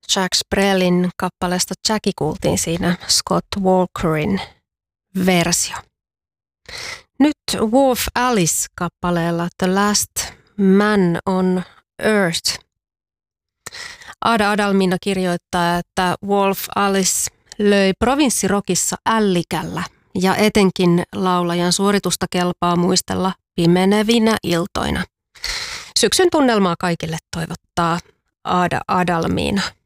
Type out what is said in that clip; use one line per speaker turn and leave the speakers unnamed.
Jack Brelin kappaleesta Jackie kuultiin siinä Scott Walkerin versio. Nyt Wolf Alice-kappaleella The Last Man on Earth. Ada Adalmina kirjoittaa, että Wolf Alice löi provinssirokissa ällikällä ja etenkin laulajan suoritusta kelpaa muistella pimenevinä iltoina. Syksyn tunnelmaa kaikille toivottaa Ada Adalmina.